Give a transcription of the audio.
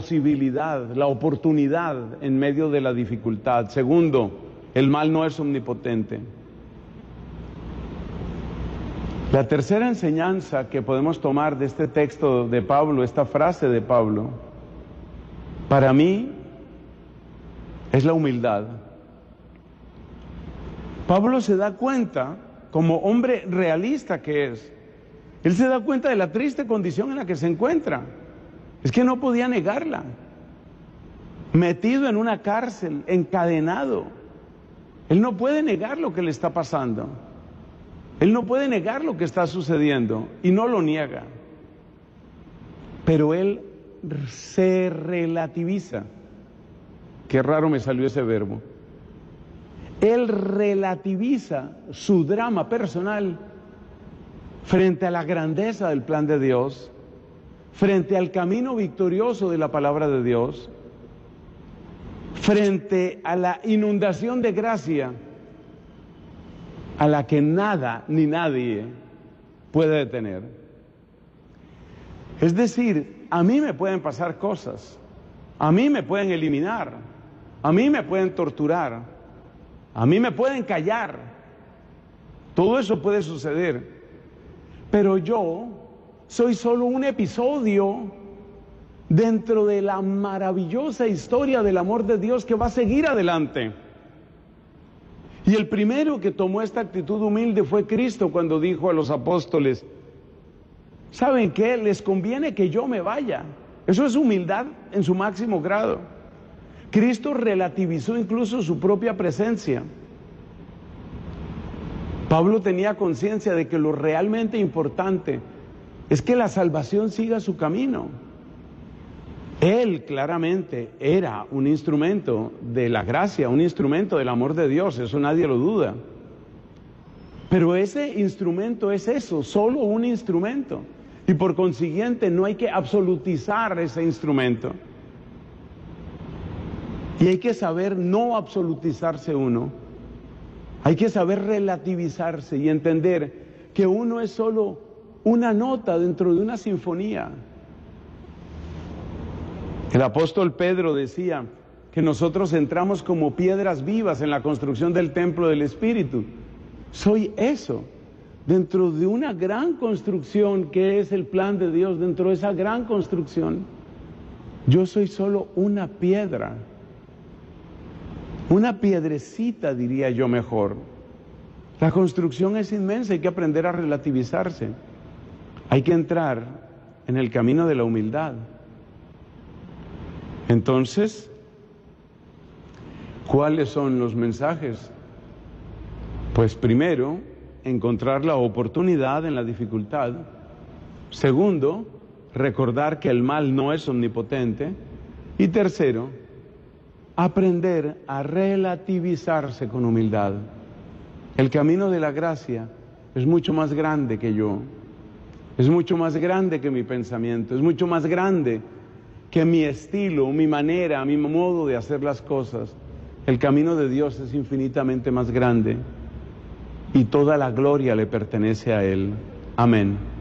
posibilidad, la oportunidad en medio de la dificultad. Segundo, el mal no es omnipotente. La tercera enseñanza que podemos tomar de este texto de Pablo, esta frase de Pablo, para mí es la humildad. Pablo se da cuenta, como hombre realista que es, él se da cuenta de la triste condición en la que se encuentra. Es que no podía negarla. Metido en una cárcel, encadenado. Él no puede negar lo que le está pasando. Él no puede negar lo que está sucediendo y no lo niega. Pero él se relativiza. Qué raro me salió ese verbo. Él relativiza su drama personal frente a la grandeza del plan de Dios, frente al camino victorioso de la palabra de Dios, frente a la inundación de gracia a la que nada ni nadie puede detener. Es decir, a mí me pueden pasar cosas, a mí me pueden eliminar, a mí me pueden torturar, a mí me pueden callar, todo eso puede suceder, pero yo soy solo un episodio dentro de la maravillosa historia del amor de Dios que va a seguir adelante. Y el primero que tomó esta actitud humilde fue Cristo cuando dijo a los apóstoles, ¿saben qué? Les conviene que yo me vaya. Eso es humildad en su máximo grado. Cristo relativizó incluso su propia presencia. Pablo tenía conciencia de que lo realmente importante es que la salvación siga su camino. Él claramente era un instrumento de la gracia, un instrumento del amor de Dios, eso nadie lo duda. Pero ese instrumento es eso, solo un instrumento. Y por consiguiente no hay que absolutizar ese instrumento. Y hay que saber no absolutizarse uno. Hay que saber relativizarse y entender que uno es solo una nota dentro de una sinfonía. El apóstol Pedro decía que nosotros entramos como piedras vivas en la construcción del templo del Espíritu. Soy eso, dentro de una gran construcción que es el plan de Dios, dentro de esa gran construcción, yo soy solo una piedra, una piedrecita diría yo mejor. La construcción es inmensa, hay que aprender a relativizarse, hay que entrar en el camino de la humildad. Entonces, ¿cuáles son los mensajes? Pues primero, encontrar la oportunidad en la dificultad. Segundo, recordar que el mal no es omnipotente. Y tercero, aprender a relativizarse con humildad. El camino de la gracia es mucho más grande que yo. Es mucho más grande que mi pensamiento. Es mucho más grande que mi estilo, mi manera, mi modo de hacer las cosas. El camino de Dios es infinitamente más grande y toda la gloria le pertenece a Él. Amén.